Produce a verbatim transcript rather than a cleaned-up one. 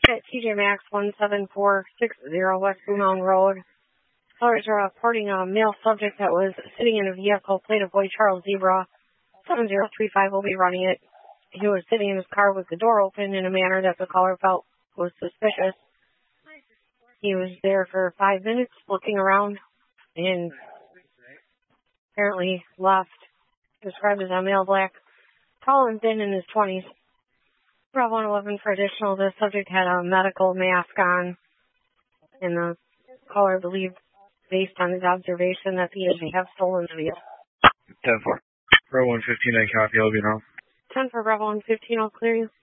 At T J Maxx one seven four six zero West Blue Mountain Road. Callers are reporting a male subject that was sitting in a vehicle plate of white Charles Zebra. seven zero three five will be running it. He was sitting in his car with the door open in a manner that the caller felt was suspicious. He was there for five minutes looking around and apparently left. Described as a male black, tall and thin in his twenties. Bravo one eleven for additional. The subject had a medical mask on, and the caller believed, based on his observation, that he may have stolen the vehicle. ten four. Bravo one fifteen, I copy, I'll be now. ten for Bravo one fifteen, I'll clear you.